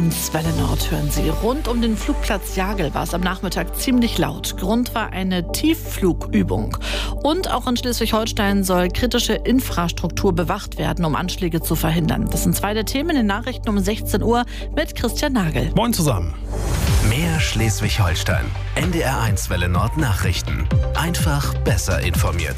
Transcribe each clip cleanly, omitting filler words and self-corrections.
1 Welle Nord hören Sie. Rund um den Flugplatz Jagel war es am Nachmittag ziemlich laut. Grund war eine Tiefflugübung. Und auch in Schleswig-Holstein soll kritische Infrastruktur bewacht werden, um Anschläge zu verhindern. Das sind zwei der Themen in den Nachrichten um 16 Uhr mit Christian Nagel. Moin zusammen. Mehr Schleswig-Holstein. NDR 1 Welle Nord Nachrichten. Einfach besser informiert.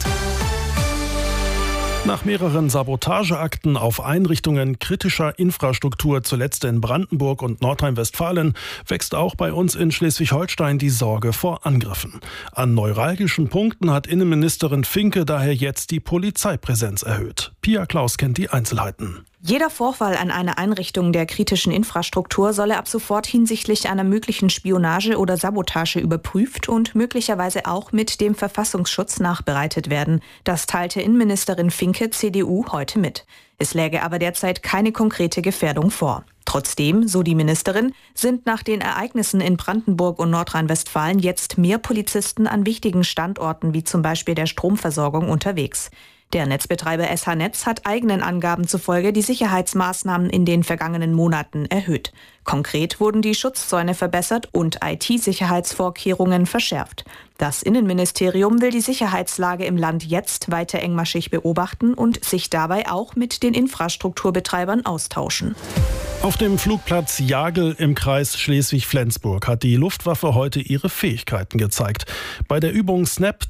Nach mehreren Sabotageakten auf Einrichtungen kritischer Infrastruktur, zuletzt in Brandenburg und Nordrhein-Westfalen, wächst auch bei uns in Schleswig-Holstein die Sorge vor Angriffen. An neuralgischen Punkten hat Innenministerin Finke daher jetzt die Polizeipräsenz erhöht. Pia Klaus kennt die Einzelheiten. Jeder Vorfall an einer Einrichtung der kritischen Infrastruktur solle ab sofort hinsichtlich einer möglichen Spionage oder Sabotage überprüft und möglicherweise auch mit dem Verfassungsschutz nachbereitet werden. Das teilte Innenministerin Finke, CDU, heute mit. Es läge aber derzeit keine konkrete Gefährdung vor. Trotzdem, so die Ministerin, sind nach den Ereignissen in Brandenburg und Nordrhein-Westfalen jetzt mehr Polizisten an wichtigen Standorten wie zum Beispiel der Stromversorgung unterwegs. Der Netzbetreiber SH Netz hat eigenen Angaben zufolge die Sicherheitsmaßnahmen in den vergangenen Monaten erhöht. Konkret wurden die Schutzzäune verbessert und IT-Sicherheitsvorkehrungen verschärft. Das Innenministerium will die Sicherheitslage im Land jetzt weiter engmaschig beobachten und sich dabei auch mit den Infrastrukturbetreibern austauschen. Auf dem Flugplatz Jagel im Kreis Schleswig-Flensburg hat die Luftwaffe heute ihre Fähigkeiten gezeigt. Bei der Übung SNAP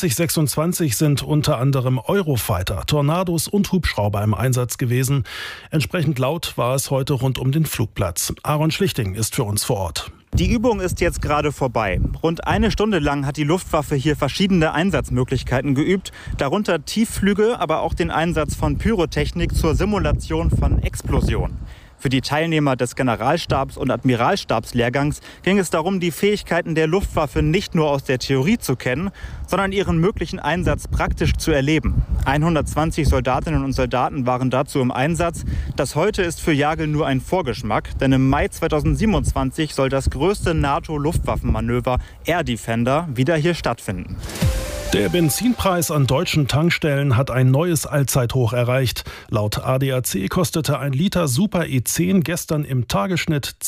2026 sind unter anderem Eurofighter, Tornados und Hubschrauber im Einsatz gewesen. Entsprechend laut war es heute rund um den Flugplatz. Aaron Schlichting ist für uns vor Ort. Die Übung ist jetzt gerade vorbei. Rund eine Stunde lang hat die Luftwaffe hier verschiedene Einsatzmöglichkeiten geübt, darunter Tiefflüge, aber auch den Einsatz von Pyrotechnik zur Simulation von Explosionen. Für die Teilnehmer des Generalstabs- und Admiralstabslehrgangs ging es darum, die Fähigkeiten der Luftwaffe nicht nur aus der Theorie zu kennen, sondern ihren möglichen Einsatz praktisch zu erleben. 120 Soldatinnen und Soldaten waren dazu im Einsatz. Das heute ist für Jagel nur ein Vorgeschmack, denn im Mai 2027 soll das größte NATO-Luftwaffenmanöver Air Defender wieder hier stattfinden. Der Benzinpreis an deutschen Tankstellen hat ein neues Allzeithoch erreicht. Laut ADAC kostete ein Liter Super E10 gestern im Tagesschnitt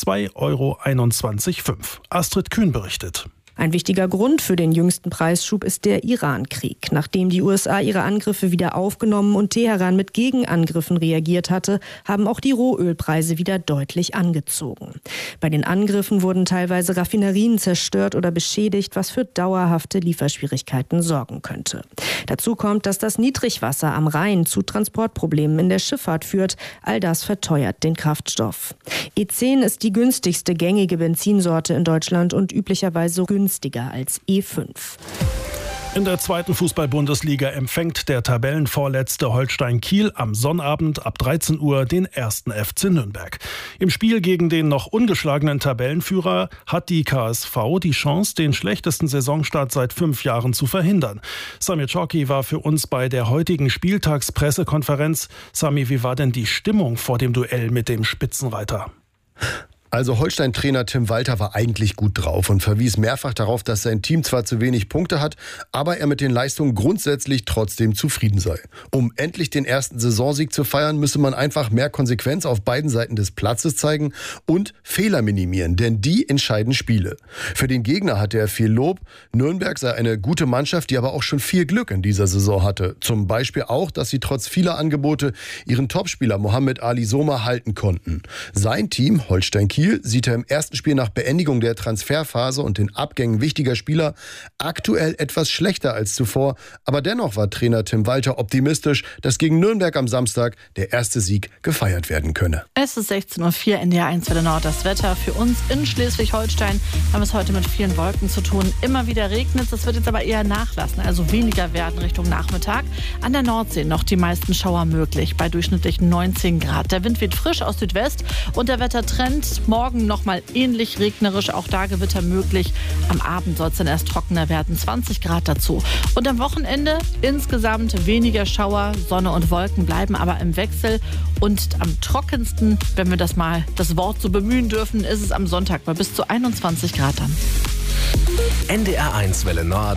2,215 €. Astrid Kühn berichtet. Ein wichtiger Grund für den jüngsten Preisschub ist der Iran-Krieg. Nachdem die USA ihre Angriffe wieder aufgenommen und Teheran mit Gegenangriffen reagiert hatte, haben auch die Rohölpreise wieder deutlich angezogen. Bei den Angriffen wurden teilweise Raffinerien zerstört oder beschädigt, was für dauerhafte Lieferschwierigkeiten sorgen könnte. Dazu kommt, dass das Niedrigwasser am Rhein zu Transportproblemen in der Schifffahrt führt. All das verteuert den Kraftstoff. E10 ist die günstigste gängige Benzinsorte in Deutschland und üblicherweise günstiger als E5. In der zweiten Fußball-Bundesliga empfängt der Tabellenvorletzte Holstein Kiel am Sonnabend ab 13 Uhr den 1. FC Nürnberg. Im Spiel gegen den noch ungeschlagenen Tabellenführer hat die KSV die Chance, den schlechtesten Saisonstart seit 5 Jahren zu verhindern. Sami Czorki war für uns bei der heutigen Spieltagspressekonferenz. Sami, wie war denn die Stimmung vor dem Duell mit dem Spitzenreiter? Also Holstein-Trainer Tim Walter war eigentlich gut drauf und verwies mehrfach darauf, dass sein Team zwar zu wenig Punkte hat, aber er mit den Leistungen grundsätzlich trotzdem zufrieden sei. Um endlich den ersten Saisonsieg zu feiern, müsse man einfach mehr Konsequenz auf beiden Seiten des Platzes zeigen und Fehler minimieren, denn die entscheiden Spiele. Für den Gegner hatte er viel Lob. Nürnberg sei eine gute Mannschaft, die aber auch schon viel Glück in dieser Saison hatte. Zum Beispiel auch, dass sie trotz vieler Angebote ihren Topspieler Mohamed Ali Soma halten konnten. Sein Team, Holstein Kiel, sieht er im ersten Spiel nach Beendigung der Transferphase und den Abgängen wichtiger Spieler aktuell etwas schlechter als zuvor. Aber dennoch war Trainer Tim Walter optimistisch, dass gegen Nürnberg am Samstag der erste Sieg gefeiert werden könne. Es ist 16:04 Uhr, NDR 1 Welle Nord. Das Wetter für uns in Schleswig-Holstein haben es heute mit vielen Wolken zu tun. Immer wieder regnet es, das wird jetzt aber eher nachlassen, also weniger werden Richtung Nachmittag. An der Nordsee noch die meisten Schauer möglich, bei durchschnittlichen 19 Grad. Der Wind weht frisch aus Südwest und der Wettertrend morgen nochmal ähnlich regnerisch, auch da Gewitter möglich. Am Abend soll es dann erst trockener werden, 20 Grad dazu. Und am Wochenende insgesamt weniger Schauer, Sonne und Wolken bleiben aber im Wechsel. Und am trockensten, wenn wir das Wort so bemühen dürfen, ist es am Sonntag bei bis zu 21 Grad dann. NDR 1 Welle Nord.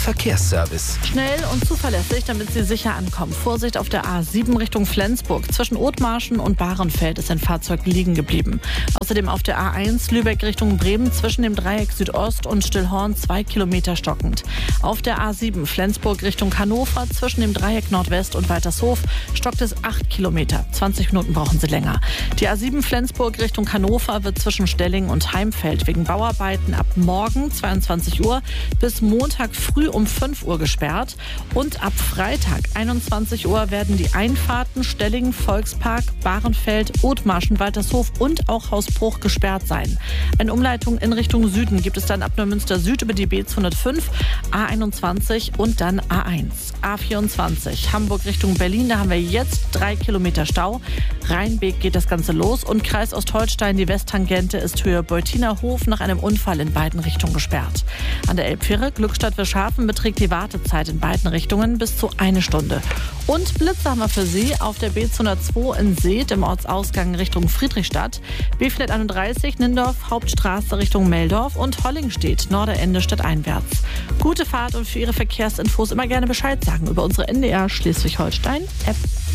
Verkehrsservice. Schnell und zuverlässig, damit Sie sicher ankommen. Vorsicht auf der A7 Richtung Flensburg. Zwischen Othmarschen und Bahrenfeld ist ein Fahrzeug liegen geblieben. Außerdem auf der A1 Lübeck Richtung Bremen zwischen dem Dreieck Südost und Stillhorn 2 Kilometer stockend. Auf der A7 Flensburg Richtung Hannover zwischen dem Dreieck Nordwest und Waltershof stockt es 8 Kilometer. 20 Minuten brauchen Sie länger. Die A7 Flensburg Richtung Hannover wird zwischen Stelling und Heimfeld wegen Bauarbeiten ab morgen 22 Uhr bis Montag früh um 5 Uhr gesperrt. Und ab Freitag 21 Uhr werden die Einfahrten Stelling, Volkspark, Bahrenfeld, Othmarschen, Waltershof und auch Hausbruch gesperrt sein. Eine Umleitung in Richtung Süden gibt es dann ab Neumünster Süd über die B205, A21 und dann A1. A24 Hamburg Richtung Berlin, da haben wir jetzt 3 Kilometer Stau. Rheinbeek geht das Ganze los und Kreis Ostholstein, die Westtangente ist Höhe Beutiner-Hof nach einem Unfall in beiden Richtungen gesperrt. An der Elbfähre Glückstadt-Wischhafen beträgt die Wartezeit in beiden Richtungen bis zu 1 Stunde. Und Blitze haben wir für Sie auf der B202 in Seet im Ortsausgang Richtung Friedrichstadt, B431 Nindorf Hauptstraße Richtung Meldorf und Hollingstedt Norderende stadteinwärts. Gute Fahrt und für Ihre Verkehrsinfos immer gerne Bescheid sagen über unsere NDR Schleswig-Holstein-App.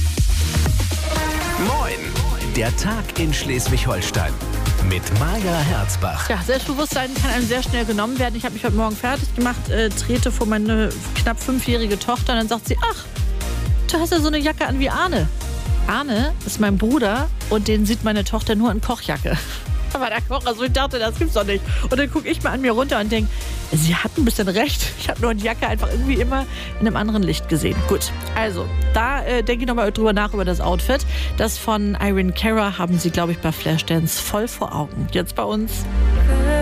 Moin, der Tag in Schleswig-Holstein mit Maja Herzbach. Ja, Selbstbewusstsein kann einem sehr schnell genommen werden. Ich habe mich heute Morgen fertig gemacht, trete vor meine knapp 5-jährige Tochter und dann sagt sie, ach, du hast ja so eine Jacke an wie Arne. Arne ist mein Bruder und den sieht meine Tochter nur in Kochjacke. Aber der Koch, also ich dachte, das gibt's doch nicht. Und dann gucke ich mal an mir runter und denke, sie hat ein bisschen recht. Ich habe nur die Jacke einfach irgendwie immer in einem anderen Licht gesehen. Gut, also, da denke ich nochmal drüber nach über das Outfit. Das von Irene Cara haben Sie, glaube ich, bei Flashdance voll vor Augen. Jetzt bei uns